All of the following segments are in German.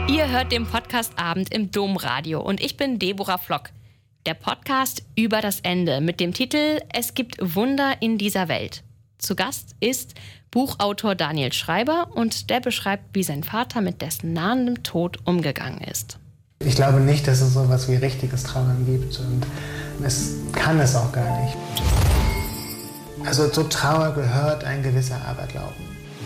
Ihr hört den Podcast Abend im Domradio und ich bin Deborah Flock. Der Podcast über das Ende mit dem Titel Es gibt Wunder in dieser Welt. Zu Gast ist Buchautor Daniel Schreiber und der beschreibt, wie sein Vater mit dessen nahendem Tod umgegangen ist. Ich glaube nicht, dass es so etwas wie richtiges Trauern gibt und es kann es auch gar nicht. Also zur Trauer gehört ein gewisser Aberglauben.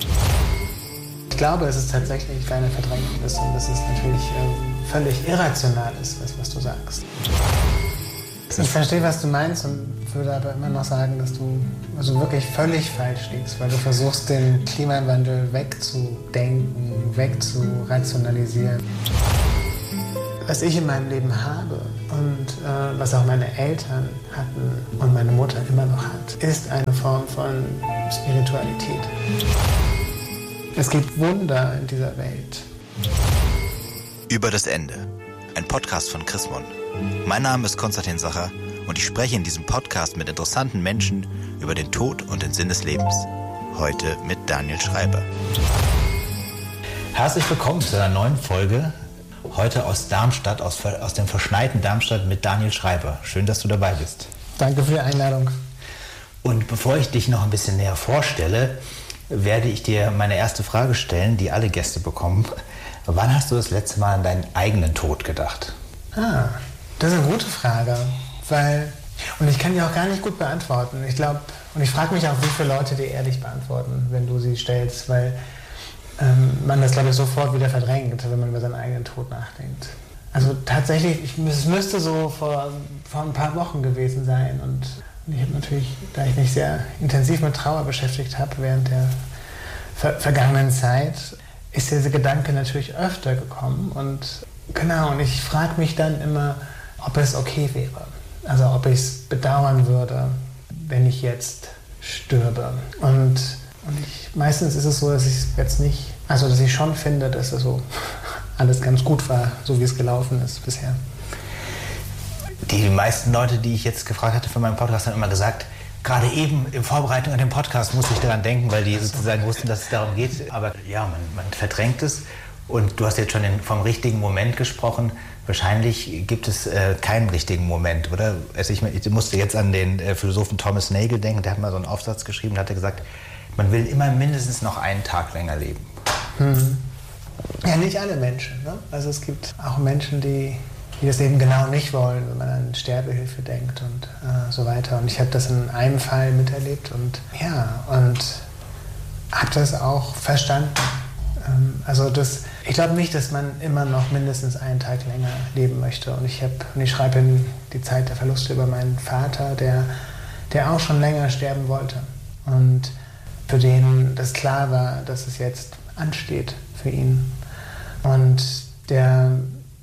Ich glaube, es ist tatsächlich eine Verdrängung ist und dass es natürlich völlig irrational ist, was du sagst. Ich verstehe, was du meinst und würde aber immer noch sagen, dass du also wirklich völlig falsch liegst, weil du versuchst, den Klimawandel wegzudenken, wegzurationalisieren. Was ich in meinem Leben habe und was auch meine Eltern hatten und meine Mutter immer noch hat, ist eine Form von Spiritualität. Es gibt Wunder in dieser Welt. Über das Ende. Ein Podcast von Chrismon. Mein Name ist Konstantin Sacher und ich spreche in diesem Podcast mit interessanten Menschen über den Tod und den Sinn des Lebens. Heute mit Daniel Schreiber. Herzlich willkommen zu einer neuen Folge. Heute aus Darmstadt, aus dem verschneiten Darmstadt mit Daniel Schreiber. Schön, dass du dabei bist. Danke für die Einladung. Und bevor ich dich noch ein bisschen näher vorstelle, werde ich dir meine erste Frage stellen, die alle Gäste bekommen. Wann hast du das letzte Mal an deinen eigenen Tod gedacht? Das ist eine gute Frage, und ich kann die auch gar nicht gut beantworten. Ich glaube, und ich frage mich auch, wie viele Leute die ehrlich beantworten, wenn du sie stellst, weil man das, glaube ich, sofort wieder verdrängt, wenn man über seinen eigenen Tod nachdenkt. Also tatsächlich, es müsste so vor ein paar Wochen gewesen sein und ich habe natürlich, da ich mich sehr intensiv mit Trauer beschäftigt habe während der vergangenen Zeit, ist dieser Gedanke natürlich öfter gekommen und ich frage mich dann immer, ob es okay wäre. Also ob ich es bedauern würde, wenn ich jetzt stürbe. Und meistens ist es so, dass ich es jetzt nicht, also dass ich schon finde, dass es so alles ganz gut war, so wie es gelaufen ist bisher. Die meisten Leute, die ich jetzt gefragt hatte für meinen Podcast, haben immer gesagt, gerade eben in Vorbereitung an den Podcast musste ich daran denken, weil die sozusagen wussten, dass es darum geht. Aber ja, man verdrängt es. Und du hast jetzt schon vom richtigen Moment gesprochen. Wahrscheinlich gibt es keinen richtigen Moment, oder? Also ich musste jetzt an den Philosophen Thomas Nagel denken, der hat mal so einen Aufsatz geschrieben, da hat er gesagt, man will immer mindestens noch einen Tag länger leben. Ja, nicht alle Menschen. Ne? Also es gibt auch Menschen, die das eben genau nicht wollen, wenn man an Sterbehilfe denkt und so weiter. Und ich habe das in einem Fall miterlebt und habe das auch verstanden. Ich glaube nicht, dass man immer noch mindestens einen Tag länger leben möchte. Und ich schreibe in die Zeit der Verluste über meinen Vater, der auch schon länger sterben wollte. Und für den das klar war, dass es jetzt ansteht für ihn. Und der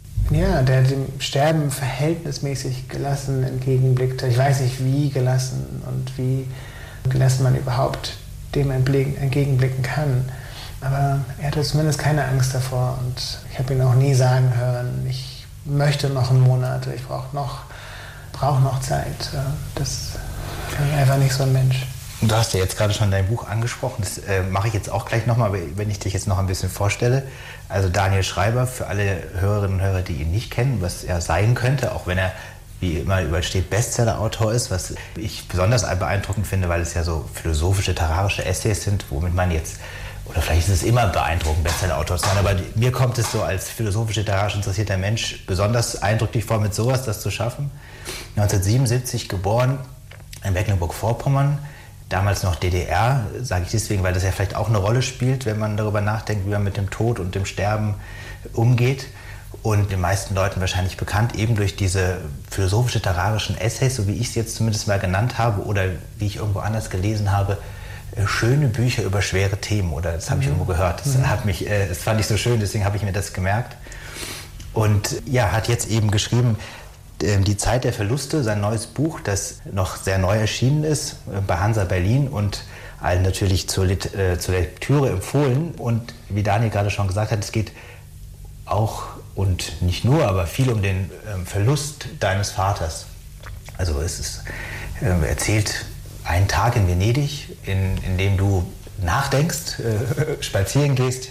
dem Sterben verhältnismäßig gelassen entgegenblickte. Ich weiß nicht, wie gelassen und wie gelassen man überhaupt dem entgegenblicken kann. Aber er hatte zumindest keine Angst davor und ich habe ihn auch nie sagen hören, ich möchte noch einen Monat, ich brauche noch Zeit. Das ist einfach nicht so ein Mensch. Du hast ja jetzt gerade schon dein Buch angesprochen, das mache ich jetzt auch gleich nochmal, wenn ich dich jetzt noch ein bisschen vorstelle. Also Daniel Schreiber, für alle Hörerinnen und Hörer, die ihn nicht kennen, was er sein könnte, auch wenn er, wie immer übersteht, Bestseller-Autor ist, was ich besonders beeindruckend finde, weil es ja so philosophische, literarische Essays sind, womit man jetzt, oder vielleicht ist es immer beeindruckend, Bestseller-Autor zu sein, aber mir kommt es so als philosophisch-literarisch interessierter Mensch besonders eindrücklich vor, mit sowas das zu schaffen. 1977 geboren in Mecklenburg-Vorpommern, damals noch DDR, sage ich deswegen, weil das ja vielleicht auch eine Rolle spielt, wenn man darüber nachdenkt, wie man mit dem Tod und dem Sterben umgeht. Und den meisten Leuten wahrscheinlich bekannt, eben durch diese philosophisch-literarischen Essays, so wie ich es jetzt zumindest mal genannt habe oder wie ich irgendwo anders gelesen habe, schöne Bücher über schwere Themen, oder das habe ich irgendwo gehört. Das fand ich so schön, deswegen habe ich mir das gemerkt. Und ja, hat jetzt eben geschrieben, Die Zeit der Verluste, sein neues Buch, das noch sehr neu erschienen ist, bei Hansa Berlin und allen natürlich zur Lektüre empfohlen. Und wie Daniel gerade schon gesagt hat, es geht auch und nicht nur, aber viel um den Verlust deines Vaters. Also es ist erzählt einen Tag in Venedig, in dem du nachdenkst, spazieren gehst,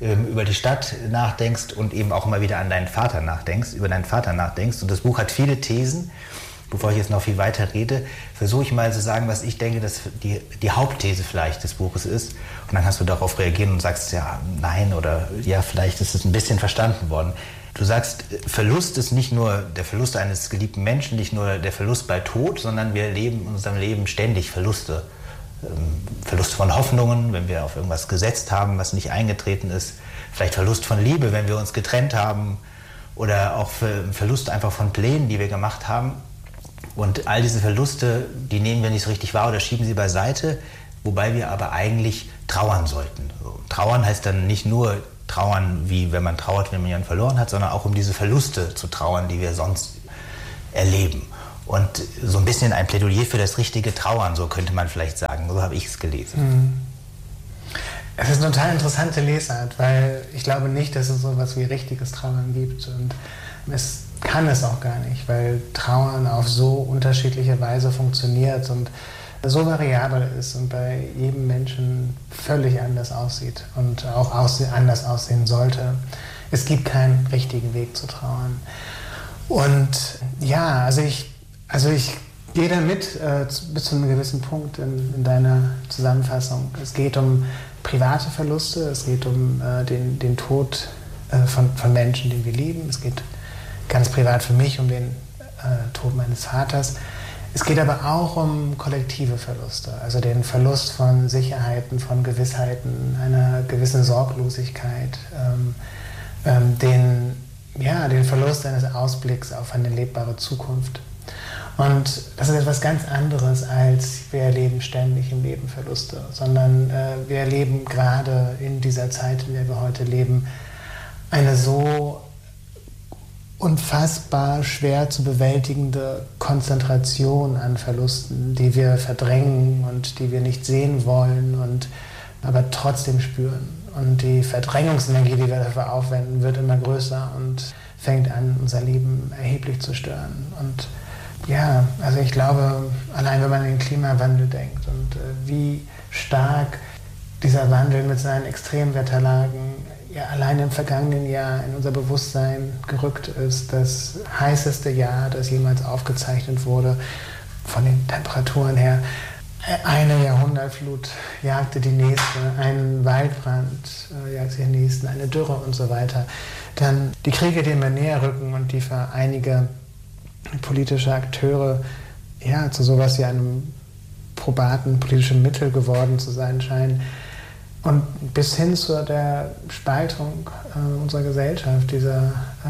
über die Stadt nachdenkst und eben auch immer wieder an deinen Vater nachdenkst, über deinen Vater nachdenkst. Und das Buch hat viele Thesen. Bevor ich jetzt noch viel weiter rede, versuche ich mal zu sagen, was ich denke, dass die Hauptthese vielleicht des Buches ist. Und dann kannst du darauf reagieren und sagst, ja, nein oder ja, vielleicht ist es ein bisschen verstanden worden. Du sagst, Verlust ist nicht nur der Verlust eines geliebten Menschen, nicht nur der Verlust bei Tod, sondern wir erleben in unserem Leben ständig Verluste. Verlust von Hoffnungen, wenn wir auf irgendwas gesetzt haben, was nicht eingetreten ist. Vielleicht Verlust von Liebe, wenn wir uns getrennt haben. Oder auch Verlust einfach von Plänen, die wir gemacht haben. Und all diese Verluste, die nehmen wir nicht so richtig wahr oder schieben sie beiseite, wobei wir aber eigentlich trauern sollten. Trauern heißt dann nicht nur trauern, wie wenn man trauert, wenn man jemanden verloren hat, sondern auch um diese Verluste zu trauern, die wir sonst erleben. Und so ein bisschen ein Plädoyer für das richtige Trauern, so könnte man vielleicht sagen. So habe ich es gelesen. Es ist eine total interessante Lesart, weil ich glaube nicht, dass es so etwas wie richtiges Trauern gibt. Und es kann es auch gar nicht, weil Trauern auf so unterschiedliche Weise funktioniert und so variabel ist und bei jedem Menschen völlig anders aussieht und auch anders aussehen sollte. Es gibt keinen richtigen Weg zu trauern. Und ja, also ich gehe da mit bis zu einem gewissen Punkt in deiner Zusammenfassung. Es geht um private Verluste, es geht um den Tod von Menschen, den wir lieben. Es geht ganz privat für mich um den Tod meines Vaters. Es geht aber auch um kollektive Verluste, also den Verlust von Sicherheiten, von Gewissheiten, einer gewissen Sorglosigkeit, den Verlust eines Ausblicks auf eine lebbare Zukunft. Und das ist etwas ganz anderes, als wir erleben ständig im Leben Verluste, sondern wir erleben gerade in dieser Zeit, in der wir heute leben, eine so unfassbar schwer zu bewältigende Konzentration an Verlusten, die wir verdrängen und die wir nicht sehen wollen und aber trotzdem spüren. Und die Verdrängungsenergie, die wir dafür aufwenden, wird immer größer und fängt an, unser Leben erheblich zu stören. Und ja, also ich glaube, allein wenn man an den Klimawandel denkt und wie stark dieser Wandel mit seinen Extremwetterlagen ja allein im vergangenen Jahr in unser Bewusstsein gerückt ist, das heißeste Jahr, das jemals aufgezeichnet wurde, von den Temperaturen her. Eine Jahrhundertflut jagte die nächste, ein Waldbrand jagte den nächsten, eine Dürre und so weiter. Dann die Kriege, die immer näher rücken und die für einige politische Akteure ja, zu sowas wie einem probaten politischen Mittel geworden zu sein scheinen. Und bis hin zu der Spaltung unserer Gesellschaft, dieser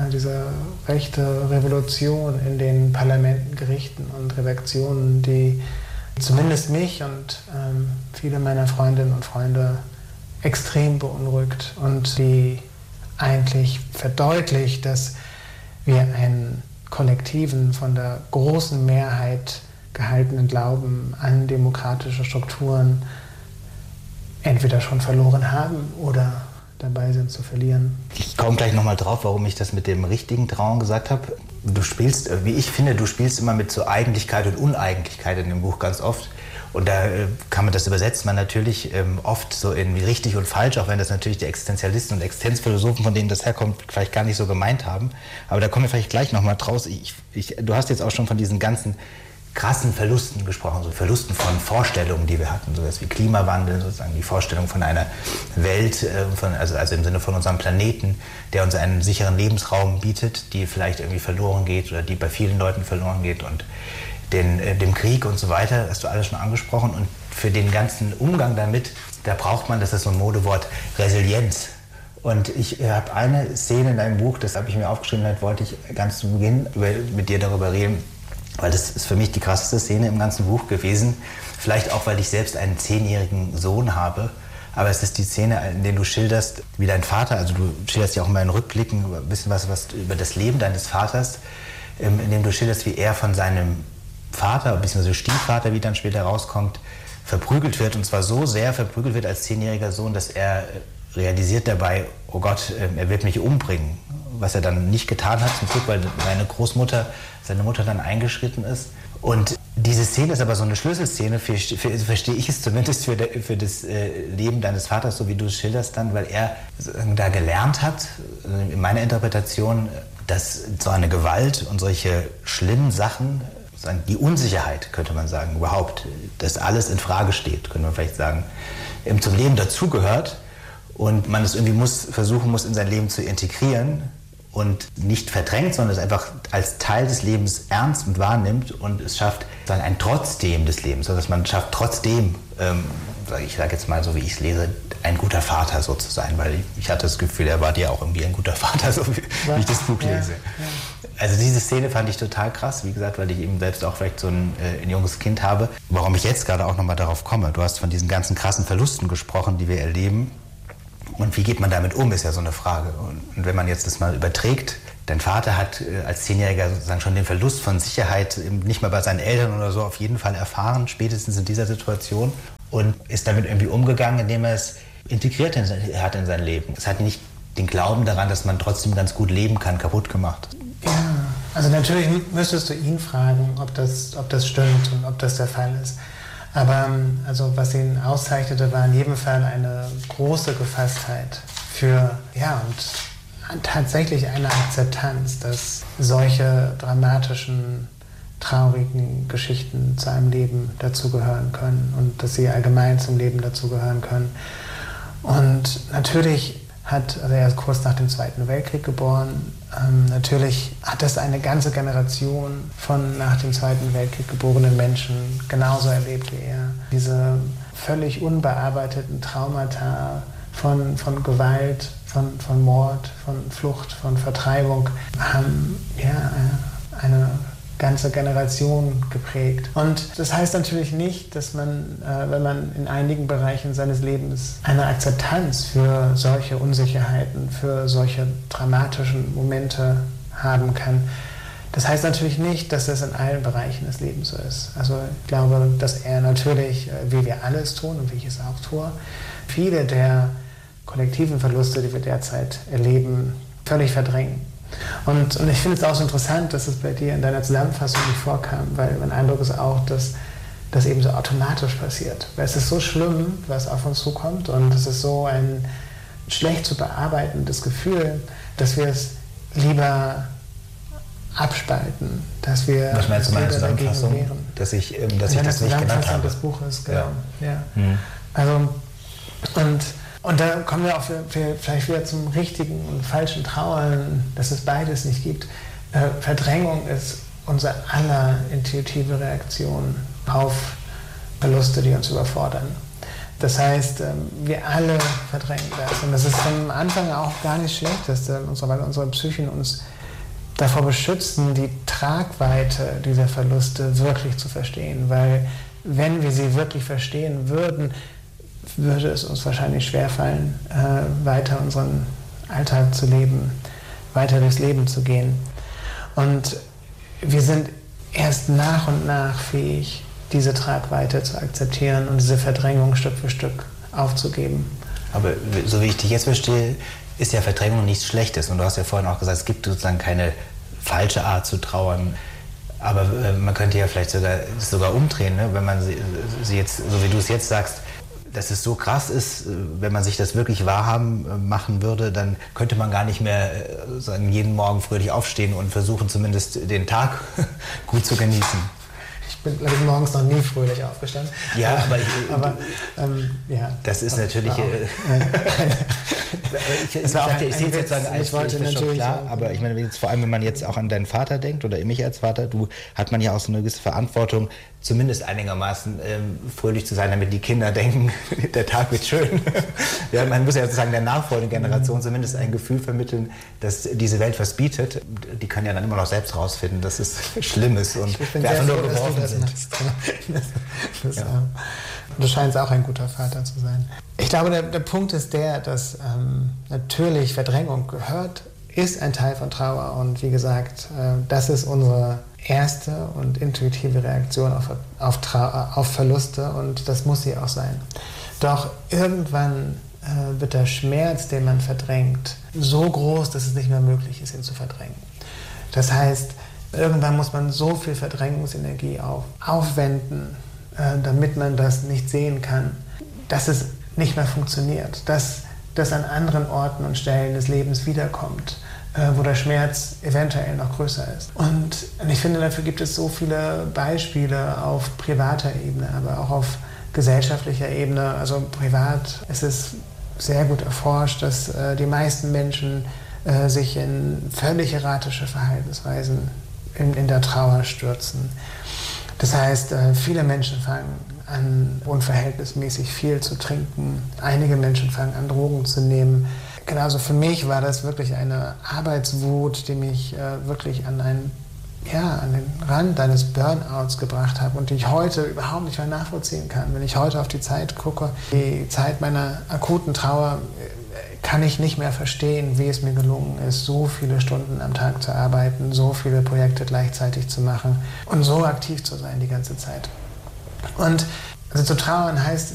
rechte Revolution in den Parlamenten, Gerichten und Redaktionen, die zumindest mich und viele meiner Freundinnen und Freunde extrem beunruhigt und die eigentlich verdeutlicht, dass wir einen kollektiven, von der großen Mehrheit gehaltenen Glauben an demokratische Strukturen entweder schon verloren haben oder dabei sind zu verlieren. Ich komme gleich nochmal drauf, warum ich das mit dem richtigen Trauern gesagt habe. Du spielst, wie ich finde, du spielst immer mit so Eigentlichkeit und Uneigentlichkeit in dem Buch ganz oft. Und da kann man das übersetzt man natürlich oft so in richtig und falsch, auch wenn das natürlich die Existenzialisten und Existenzphilosophen, von denen das herkommt, vielleicht gar nicht so gemeint haben. Aber da kommen wir vielleicht gleich nochmal draus. Du hast jetzt auch schon von diesen ganzen krassen Verlusten gesprochen, so Verlusten von Vorstellungen, die wir hatten, sowas wie Klimawandel, sozusagen die Vorstellung von einer Welt, also im Sinne von unserem Planeten, der uns einen sicheren Lebensraum bietet, die vielleicht irgendwie verloren geht oder die bei vielen Leuten verloren geht und dem Krieg und so weiter, hast du alles schon angesprochen. Und für den ganzen Umgang damit, da braucht man, das ist so ein Modewort, Resilienz. Und ich habe eine Szene in deinem Buch, das habe ich mir aufgeschrieben, da wollte ich ganz zu Beginn mit dir darüber reden, weil das ist für mich die krasseste Szene im ganzen Buch gewesen. Vielleicht auch, weil ich selbst einen 10-jährigen Sohn habe. Aber es ist die Szene, in der du schilderst, wie dein Vater, also du schilderst ja auch immer in Rückblicken ein bisschen was über das Leben deines Vaters, in dem du schilderst, wie er von seinem Vater, bzw. Stiefvater, wie dann später rauskommt, verprügelt wird. Und zwar so sehr verprügelt wird als 10-jähriger Sohn, dass er realisiert dabei, oh Gott, er wird mich umbringen. Was er dann nicht getan hat, zum Glück, weil seine Mutter dann eingeschritten ist. Und Diese Szene ist aber so eine Schlüsselszene, verstehe ich es zumindest, für das Leben deines Vaters, so wie du es schilderst dann, weil er da gelernt hat, in meiner Interpretation, dass so eine Gewalt und solche schlimmen Sachen, die Unsicherheit, könnte man sagen, überhaupt, dass alles in Frage steht, könnte man vielleicht sagen, zum Leben dazugehört und man es irgendwie versuchen muss, in sein Leben zu integrieren und nicht verdrängt, sondern es einfach als Teil des Lebens ernst und wahrnimmt und es schafft ein Trotzdem des Lebens, also dass man schafft trotzdem, ich sage jetzt mal so, wie ich es lese, ein guter Vater so zu sein, weil ich hatte das Gefühl, er war dir auch irgendwie ein guter Vater, so wie ich das Buch lese. Ja. Also diese Szene fand ich total krass, wie gesagt, weil ich eben selbst auch vielleicht so ein junges Kind habe. Warum ich jetzt gerade auch nochmal darauf komme, du hast von diesen ganzen krassen Verlusten gesprochen, die wir erleben. Und wie geht man damit um, ist ja so eine Frage. Und wenn man jetzt das mal überträgt, dein Vater hat als 10-Jähriger sozusagen schon den Verlust von Sicherheit nicht mal bei seinen Eltern oder so auf jeden Fall erfahren, spätestens in dieser Situation. Und ist damit irgendwie umgegangen, indem er es integriert hat in sein Leben. Es hat nicht den Glauben daran, dass man trotzdem ganz gut leben kann, kaputt gemacht. Ja, also natürlich müsstest du ihn fragen, ob das stimmt und ob das der Fall ist. Aber also was ihn auszeichnete, war in jedem Fall eine große Gefasstheit für, ja, und tatsächlich eine Akzeptanz, dass solche dramatischen, traurigen Geschichten zu einem Leben dazugehören können und dass sie allgemein zum Leben dazugehören können. Und natürlich er ist kurz nach dem Zweiten Weltkrieg geboren. Natürlich hat das eine ganze Generation von nach dem Zweiten Weltkrieg geborenen Menschen genauso erlebt wie er. Diese völlig unbearbeiteten Traumata von Gewalt, von Mord, von Flucht, von Vertreibung haben eine ganze Generation geprägt. Und das heißt natürlich nicht, dass man, wenn man in einigen Bereichen seines Lebens eine Akzeptanz für solche Unsicherheiten, für solche dramatischen Momente haben kann, das heißt natürlich nicht, dass das in allen Bereichen des Lebens so ist. Also ich glaube, dass er natürlich, wie wir alles tun und wie ich es auch tue, viele der kollektiven Verluste, die wir derzeit erleben, völlig verdrängen. Und ich finde es auch so interessant, dass es bei dir in deiner Zusammenfassung nicht vorkam, weil mein Eindruck ist auch, dass das eben so automatisch passiert. Weil es ist so schlimm, was auf uns zukommt und es ist so ein schlecht zu bearbeitendes Gefühl, dass wir es lieber abspalten, dass wir was meinst du, meine Zusammenfassung, dass ich das nicht genannt habe? Des Buches, genau. Ja. Also, und da kommen wir auch vielleicht wieder zum richtigen und falschen Trauern, dass es beides nicht gibt. Verdrängung ist unsere aller intuitive Reaktion auf Verluste, die uns überfordern. Das heißt, wir alle verdrängen das. Und das ist vom Anfang auch gar nicht schlecht, weil unsere Psychen uns davor beschützen, die Tragweite dieser Verluste wirklich zu verstehen. Weil wenn wir sie wirklich verstehen würden, würde es uns wahrscheinlich schwerfallen, weiter unseren Alltag zu leben, weiter durchs Leben zu gehen. Und wir sind erst nach und nach fähig, diese Tragweite zu akzeptieren und diese Verdrängung Stück für Stück aufzugeben. Aber so wie ich dich jetzt verstehe, ist ja Verdrängung nichts Schlechtes. Und du hast ja vorhin auch gesagt, es gibt sozusagen keine falsche Art zu trauern. Aber man könnte ja vielleicht sogar umdrehen, ne? Wenn man sie jetzt, so wie du es jetzt sagst, dass es so krass ist, wenn man sich das wirklich wahrhaben machen würde, dann könnte man gar nicht mehr jeden Morgen fröhlich aufstehen und versuchen, zumindest den Tag gut zu genießen. Ich bin, glaube ich, morgens noch nie fröhlich aufgestanden. Ja, aber ja. Das ist natürlich... Ich sehe es jetzt als schon klar, aber ich meine, jetzt, vor allem, wenn man jetzt auch an deinen Vater denkt oder mich als Vater, hat man ja auch so eine gewisse Verantwortung, zumindest einigermaßen fröhlich zu sein, damit die Kinder denken, der Tag wird schön. Ja, man muss ja sozusagen der nachfolgenden Generation zumindest ein Gefühl vermitteln, dass diese Welt was bietet. Die können ja dann immer noch selbst rausfinden, dass es schlimm ist und wir einfach nur geworfen sind. Du scheinst auch ein guter Vater zu sein. Ich glaube, der Punkt ist dass natürlich Verdrängung ist ein Teil von Trauer und wie gesagt, das ist unsere erste und intuitive Reaktion auf Verluste und das muss sie auch sein. Doch irgendwann wird der Schmerz, den man verdrängt, so groß, dass es nicht mehr möglich ist, ihn zu verdrängen. Das heißt, Irgendwann muss man so viel Verdrängungsenergie aufwenden, damit man das nicht sehen kann, dass es nicht mehr funktioniert, dass das an anderen Orten und Stellen des Lebens wiederkommt, wo der Schmerz eventuell noch größer ist. Und ich finde, dafür gibt es so viele Beispiele auf privater Ebene, aber auch auf gesellschaftlicher Ebene. Also privat ist es sehr gut erforscht, dass die meisten Menschen sich in völlig erratische Verhaltensweisen in der Trauer stürzen. Das heißt, viele Menschen fangen an, unverhältnismäßig viel zu trinken. Einige Menschen fangen an, Drogen zu nehmen. Genauso für mich war das wirklich eine Arbeitswut, die mich wirklich an den Rand eines Burnouts gebracht hat und die ich heute überhaupt nicht mehr nachvollziehen kann. Wenn ich heute auf die Zeit gucke, die Zeit meiner akuten Trauer, kann ich nicht mehr verstehen, wie es mir gelungen ist, so viele Stunden am Tag zu arbeiten, so viele Projekte gleichzeitig zu machen und so aktiv zu sein die ganze Zeit. Und also zu trauern heißt